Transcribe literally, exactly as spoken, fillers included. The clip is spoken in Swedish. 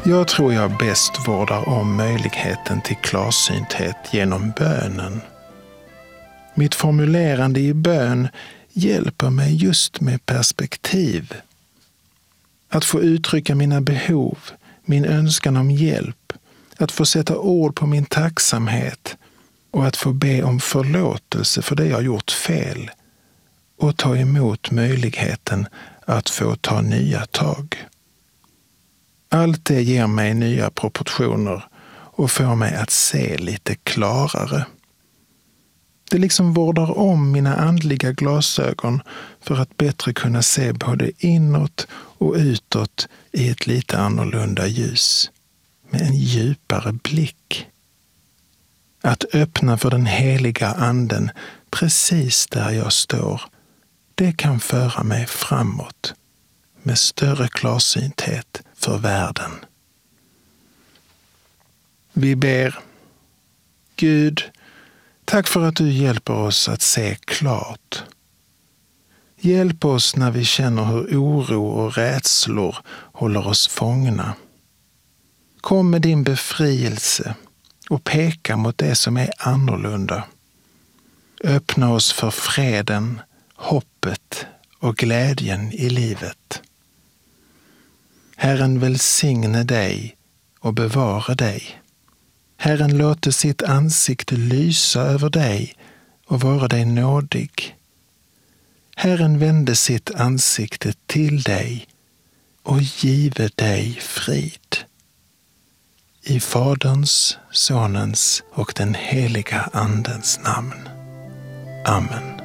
Jag tror jag bäst vårdar om möjligheten till klarsynthet genom bönen. Mitt formulerande i bön hjälper mig just med perspektiv. Att få uttrycka mina behov, min önskan om hjälp, att få sätta ord på min tacksamhet och att få be om förlåtelse för det jag gjort fel och ta emot möjligheten att få ta nya tag. Allt det ger mig nya proportioner och får mig att se lite klarare. Det liksom vårdar om mina andliga glasögon för att bättre kunna se både inåt och utåt i ett lite annorlunda ljus, med en djupare blick. Att öppna för den heliga anden precis där jag står, det kan föra mig framåt med större klarsynthet för världen. Vi ber. Gud, tack för att du hjälper oss att se klart. Hjälp oss när vi känner hur oro och rädslor håller oss fångna. Kom med din befrielse och peka mot det som är annorlunda. Öppna oss för freden, hoppet och glädjen i livet. Herren välsigne dig och bevara dig. Herren låter sitt ansikte lysa över dig och vara dig nådig. Herren vände sitt ansikte till dig och give dig frid. I Faderns, Sonens och den heliga Andens namn. Amen.